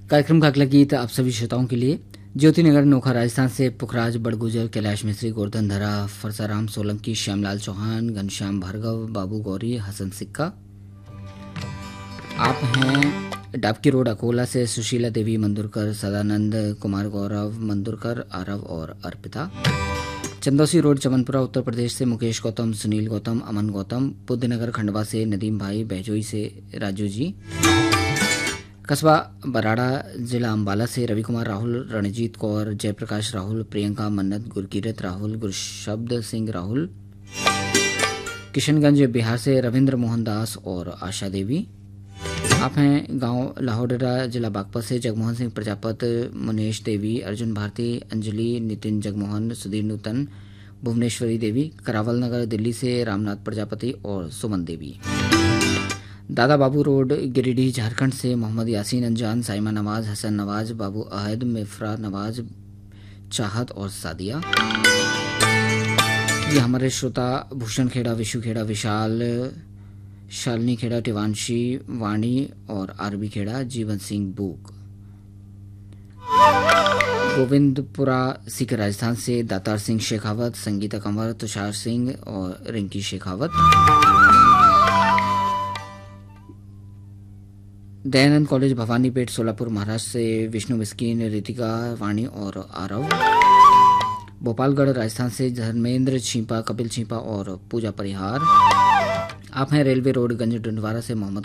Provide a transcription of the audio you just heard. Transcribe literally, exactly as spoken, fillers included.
कार्यक्रम का अगला गीत आप सभी श्रोताओं के लिए। ज्योतिनगर नोखा राजस्थान से पुखराज बड़गुजर, कैलाश मिश्री, गोवर्धन धरा, फरसाराम सोलंकी, श्यामलाल चौहान, घनश्याम भार्गव, बाबू गौरी, हसन सिक्का। आप हैं डाबकी रोड अकोला से सुशीला देवी मंदुरकर, सदानंद कुमार, गौरव मंदुरकर, आरव और अर्पिता। चंदौसी रोड चमनपुरा उत्तर प्रदेश से मुकेश गौतम, सुनील गौतम, अमन गौतम। बुद्धनगर खंडवा से नदीम भाई, बहजोई से राजू जी। कस्बा बराड़ा जिला अंबाला से रवि कुमार राहुल, रणजीत कौर, जयप्रकाश राहुल, प्रियंका मन्नत, गुरकीरत राहुल, गुरशब्द सिंह राहुल। किशनगंज बिहार से रविंद्र मोहन दास और आशा देवी। आप हैं गांव लाहौडरा जिला बागपत से जगमोहन सिंह प्रजापत, मुनेश देवी, अर्जुन भारती, अंजलि, नितिन जगमोहन, सुधीर नूतन, भुवनेश्वरी देवी। करावल नगर दिल्ली से रामनाथ प्रजापति और सुमन देवी। दादा बाबू रोड गिरिडीह झारखंड से मोहम्मद यासीन अंजान, साइमा नवाज, हसन नवाज, बाबू अहद, मिफ्रा नवाज, चाहत और सादिया। ये हमारे श्रोता भूषण खेड़ा, विशु खेड़ा, विशाल, शालिनी खेड़ा, टिवांशी, वाणी और आरबी खेड़ा, जीवन सिंह बूक। गोविंदपुरा सीकर राजस्थान से दातार सिंह शेखावत, संगीता कंवर, तुषार सिंह और रिंकी शेखावत। दयानंद कॉलेज भवानीपेट सोलापुर महाराष्ट्र से विष्णु मिस्किन, रितिका, वाणी और आरव। भोपालगढ़ राजस्थान से धर्मेंद्र छीपा, कपिल छीपा और पूजा परिहार। आप हैं रेलवे रोड गंज डंडवारा से मोहम्मद